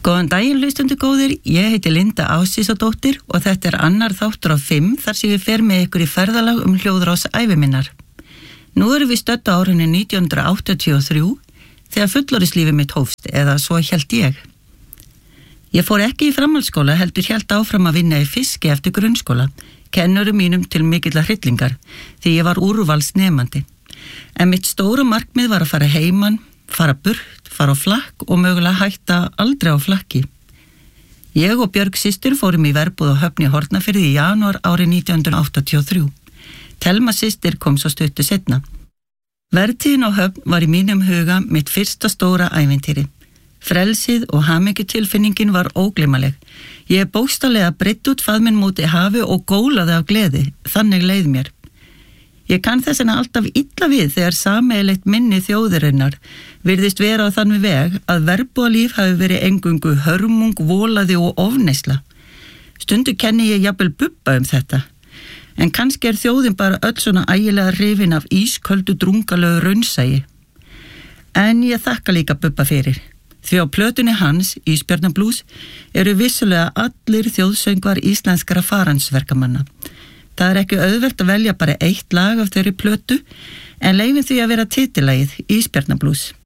Góðan daginn hlustendur góðir, ég heiti Linda Ásdísardóttir og þetta annar þáttur af 5 þar sem ég fer með ykkur í ferðalag hljóðrás ævi minnar. Nú erum við stödd á árinu 1983 þegar fullorðislífið mitt hófst, eða svo hélt ég. Ég fór ekki í framhaldsskóla heldur hélt áfram að vinna í fiski eftir grunnskóla, kennurum mínum til mikilla hryllingar því ég var úrvalsnemandi. En mitt stóra markmið var að fara heiman, fara burt, fara á flakk og mögulega hætta aldrei á flakki. Ég og Björg systir fórum í verbúð á Höfn í Hornafirði í janúar árið 1983. Telma systir kom svo stuttu seinna. Vertíðin á Höfn var í mínum huga mitt fyrsta stóra ævintýri. Frelsið og hamingjutilfinningin var ógleymanleg. Ég bókstaflega breidd út faðminn móti hafi og gólaði af gleði, þannig leið mér. Ég kann þess vegna alltaf illa við þegar sameiginlegt minni þjóðarinnar virðist vera á þann veg að verbúðalíf hafi verið eingöngu hörmung, volaði og ofneysla. Stundu kenni ég jafnvel Bubba þetta. En kannski þjóðin bara öll svona ægilega hrifin af ísköldu drungalegu raunsæi. En ég þakka líka Bubba fyrir. Því á plötunni hans, Ísbjarnarblús, eru vissulega allir þjóðsöngvar íslenskra faransverkamanna. Það ekki auðvelt að velja bara eitt lag af þeirri plötu, en leyfum því að vera titillagið Ísbjarnarblús.